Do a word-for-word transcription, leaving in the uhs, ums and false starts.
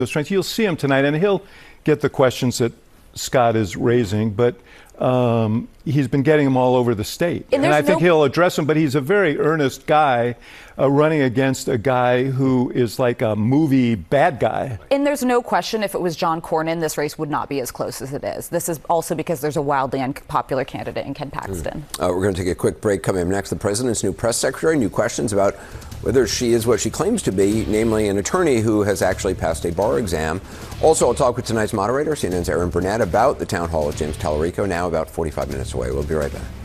the strength. You'll see him tonight, and he'll get the questions that Scott is raising, but um, he's been getting them all over the state. And, and I think no... he'll address them, but he's a very earnest guy uh, running against a guy who is like a movie bad guy. And there's no question if it was John Cornyn, this race would not be as close as it is. This is also because there's a wildly unpopular candidate in Ken Paxton. Mm. Uh, we're going to take a quick break. Coming up next, the president's new press secretary, new questions about whether she is what she claims to be, namely an attorney who has actually passed a bar exam. Also, I'll talk with tonight's moderator, C N N's Erin Burnett, about the town hall of James Tallarico, now about forty-five minutes away. We'll be right back.